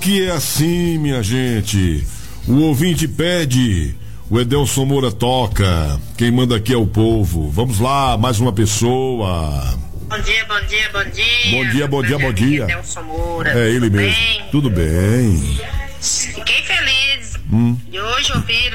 Que é assim, minha gente. O ouvinte pede, o Edelson Moura toca. Quem manda aqui é o povo. Vamos lá, mais uma pessoa. Bom dia, bom dia, bom dia. Bom dia, bom dia, bom dia. Edelson Moura. É ele mesmo. Bem? Tudo bem. Fiquei feliz de hoje ouvir